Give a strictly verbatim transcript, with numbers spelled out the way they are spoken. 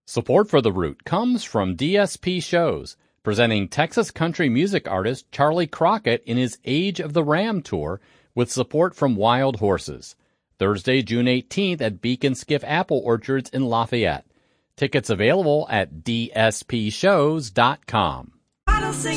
Support for The Root comes from D S P Shows, presenting Texas country music artist Charlie Crockett in his Age of the Ram tour with support from Wild Horses. Thursday, June eighteenth at Beacon Skiff Apple Orchards in Lafayette. Tickets available at d s p shows dot com. I don't sing